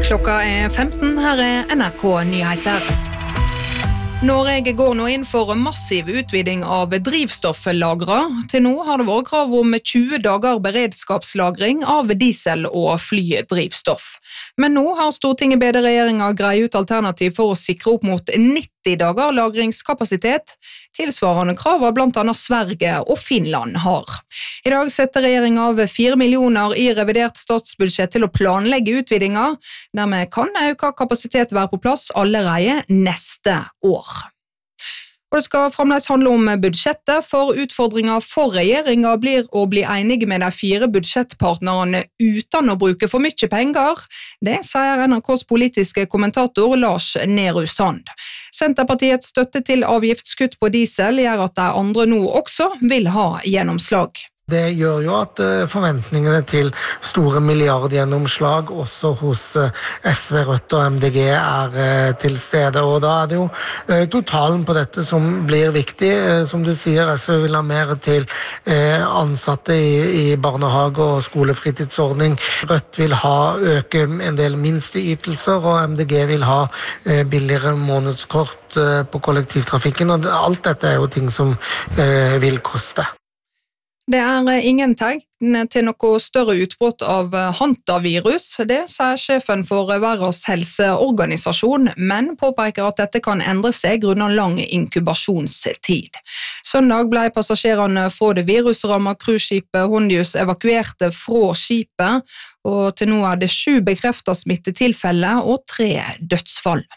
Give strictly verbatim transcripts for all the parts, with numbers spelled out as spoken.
Klokka er femten, her er N R K Nyheter. Norge går nå inn for massiv utviding av drivstofflagre. Til nå har det vært krav om tjue dager beredskapslagring av diesel og flydrivstoff. Men nå har Stortinget bedt regjeringen greie ut alternativ for å sikre opp mot nitti dager lagringskapasitet, tilsvarende krav av blant annet Sverige og Finland har. I dag setter regjeringen av fire millioner i revidert statsbudsjett til å planlegge utvidinger, dermed kan økt kapasitet være på plass allerede neste år. Og det skal fremdeles handle om budsjettet, for utfordringen for regjeringen blir å bli enige med de fire budsjettpartnerne uten å bruke for mye penger. Det sier N R K's politiske kommentator Lars Nehru Sand. Senterpartiets støtte til avgiftskutt på diesel gjør at de andre nå også vil ha gjennomslag. Det gjør jo at forventningene til store milliardgjennomslag også hos S V, Rødt og M D G er til stede, og da er det jo totalen på dette som blir viktig. Som du sier, S V vil ha mer til ansatte i barnehage og skolefritidsordning. Rødt vil ha øke en del minsteytelser, og M D G vil ha billigere månedskort på kollektivtrafikken, og alt dette er jo ting som vil koste. Det er ingen tegn til noe større utbrudd av hantavirus, det sier sjefen for Verdens helseorganisasjon, men påpeker at dette kan endre seg grunnet lang inkubasjonstid. Søndag ble passasjerene fra det virusrammede cruiseskipet Hondius evakuerte fra skipet, og til nå er det sju bekreftet smittetilfeller og tre dødsfall.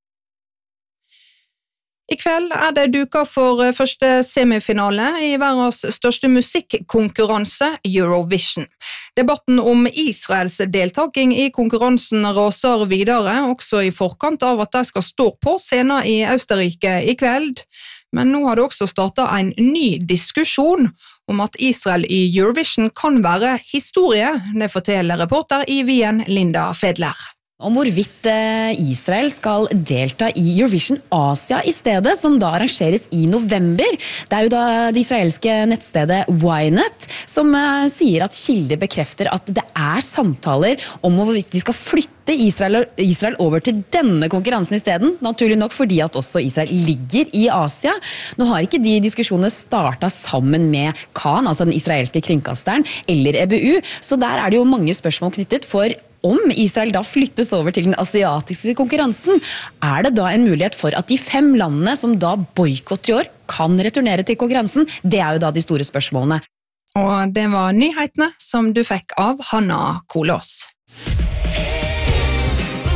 I kveld er det duket for første semifinale i verdens største musikkonkurranse, Eurovision. Debatten om Israels deltaking i konkurransen raser videre, også i forkant av at de skal stå på scenen i Østerrike i kveld. Men nå har det også startet en ny diskusjon om at Israel i Eurovision kan være historie, det forteller reporter i Wien Linda Fedler. Om hvorvidt Israel skal delta i Eurovision Asia i stedet, som da arrangeres i november. Det er jo da det israelske nettstedet Ynet som sier at kilder bekrefter at det er samtaler om hvorvidt de skal flytte Israel, Israel over til denne konkurransen i stedet, naturlig nok fordi at også Israel ligger i Asia. Nå har ikke de diskusjonene startet sammen med Khan, altså den israelske kringkasteren, eller E B U, så der er det jo mange spørsmål knyttet for om Israel da flyttes over til den asiatiske konkurransen, er det da en mulighet for at de fem landene som da boykotter i år kan returnere til konkurransen? Det er jo da de store spørsmålene. Og det var nyhetene som du fikk av Hanna Kolås.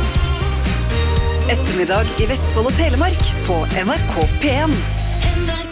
Ettermiddag i Vestfold og Telemark på N R K P en.